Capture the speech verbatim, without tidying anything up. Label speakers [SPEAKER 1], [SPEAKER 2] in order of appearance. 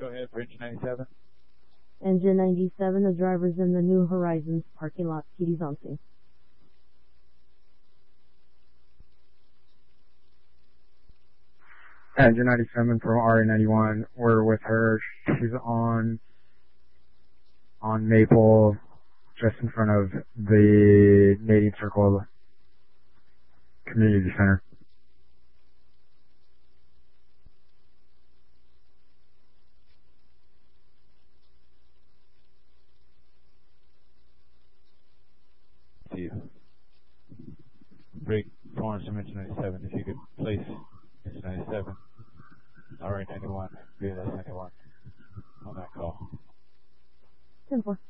[SPEAKER 1] ahead for engine ninety-seven.
[SPEAKER 2] Engine ninety-seven, the driver's in the New Horizons parking lot. P D's on scene.
[SPEAKER 3] Engine ninety-seven from R A ninety-one. We're with her. She's on on Maple, just in front of the Canadian Circle Community Center.
[SPEAKER 1] See you. Break Florence from engine ninety-seven. If you could place engine ninety-seven, R A ninety-one, B L S ninety-one on that call.
[SPEAKER 2] ten four.